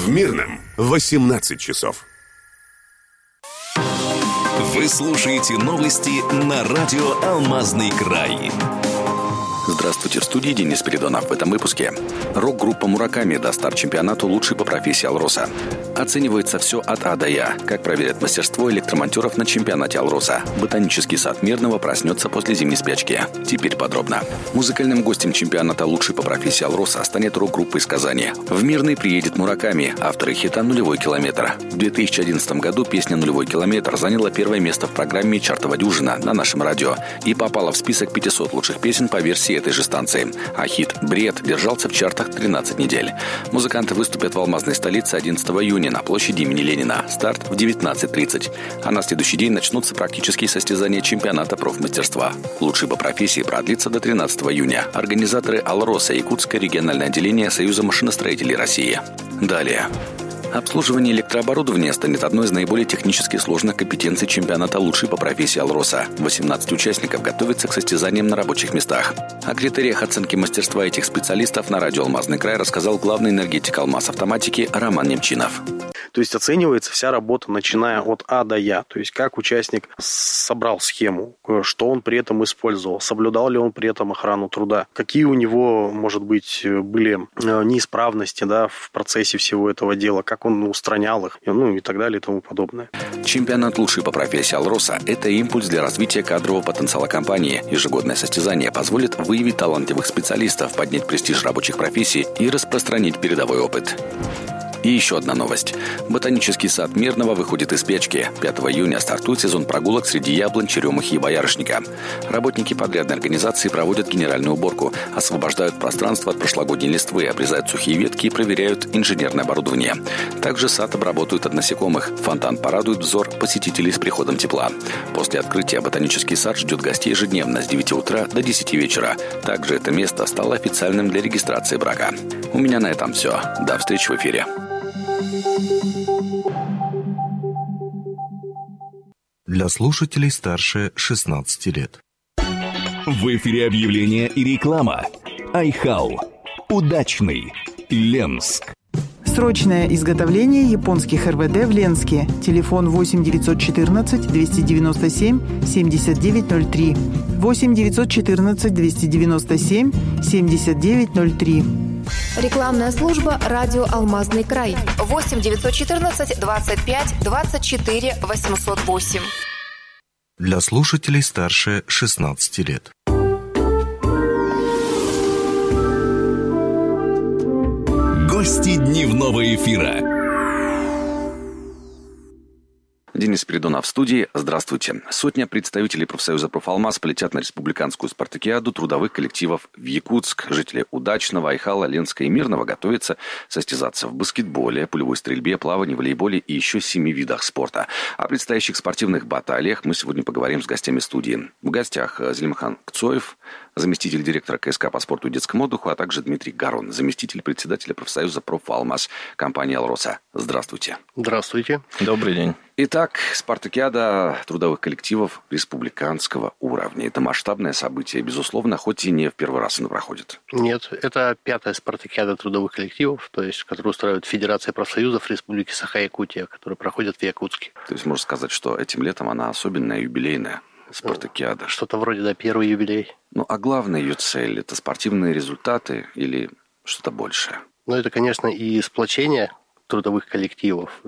В Мирном 18 часов. Вы слушаете новости на радио «Алмазный край». Здравствуйте, в студии Денис Передонов. В этом выпуске. Рок-группа «Мураками» даст старт чемпионату «Лучший по профессии Алроса». Оценивается все от А до Я. Как проверят мастерство электромонтеров на чемпионате Алроса. Ботанический сад Мирного проснется после зимней спячки. Теперь подробно. Музыкальным гостем чемпионата «Лучший по профессии Алроса» станет рок-группа из Казани. В Мирный приедет «Мураками», авторы хита «Нулевой километр». В 2011 году песня «Нулевой километр» заняла первое место в программе «Чартова дюжина» на нашем радио и попала в список 500 лучших песен по версии этой же станции. А хит «Бред» держался в чартах 13 недель. Музыканты выступят в алмазной столице 11 июня на площади имени Ленина. Старт в 19:30. А на следующий день начнутся практические состязания чемпионата профмастерства. «Лучший по профессии» продлится до 13 июня. Организаторы «Алроса», Якутское региональное отделение Союза машиностроителей России. Далее. Обслуживание электрооборудования станет одной из наиболее технически сложных компетенций чемпионата «Лучший по профессии Алроса». 18 участников готовятся к состязаниям на рабочих местах. О критериях оценки мастерства этих специалистов на радио «Алмазный край» рассказал главный энергетик «Алмаз Автоматики» Роман Немчинов. То есть оценивается вся работа, начиная от А до Я. То есть как участник собрал схему, что он при этом использовал, соблюдал ли он при этом охрану труда, какие у него, может быть, были неисправности, в процессе всего этого дела, как он устранял их, и так далее и тому подобное. Чемпионат «Лучший по профессии Алроса» – это импульс для развития кадрового потенциала компании. Ежегодное состязание позволит выявить талантливых специалистов, поднять престиж рабочих профессий и распространить передовой опыт. И еще одна новость. Ботанический сад Мирного выходит из печки. 5 июня стартует сезон прогулок среди яблонь, черемухи и боярышника. Работники подрядной организации проводят генеральную уборку, освобождают пространство от прошлогодней листвы, обрезают сухие ветки и проверяют инженерное оборудование. Также сад обработают от насекомых. Фонтан порадует взор посетителей с приходом тепла. После открытия ботанический сад ждет гостей ежедневно с 9 утра до 10 вечера. Также это место стало официальным для регистрации брака. У меня на этом все. До встречи в эфире. Для слушателей старше 16 лет. В эфире объявления и реклама. Айхау. Удачный. Ленск. Срочное изготовление японских РВД в Ленске. Телефон 8 914 297 7903. 8 914 297 7903. Рекламная служба «Радио Алмазный край». 8 914 25 24 808. Для слушателей старше 16 лет. Гости дневного эфира. Денис Передонов в студии. Здравствуйте. Сотня представителей профсоюза «Профалмаз» полетят на республиканскую спартакиаду трудовых коллективов в Якутск. Жители Удачного, Айхала, Ленска и Мирного готовятся состязаться в баскетболе, пулевой стрельбе, плавании, волейболе и еще 7 видах спорта. О предстоящих спортивных баталиях мы сегодня поговорим с гостями студии. В гостях Зелимхан Кцоев, заместитель директора КСК по спорту и детскому отдыху, а также Дмитрий Гарон, заместитель председателя профсоюза «Профалмаз» компании «Алроса». Здравствуйте. Здравствуйте. Добрый день. Итак, спартакиада трудовых коллективов республиканского уровня. Это масштабное событие, безусловно, хоть и не в первый раз оно проходит. Нет, это 5-я спартакиада трудовых коллективов, то есть, которую устраивает Федерация профсоюзов Республики Саха-Якутия, которая проходит в Якутске. То есть, можно сказать, что этим летом она особенная, юбилейная спартакиада. Что-то вроде, первый юбилей. А главная ее цель – это спортивные результаты или что-то большее? Это, конечно, и сплочение трудовых коллективов.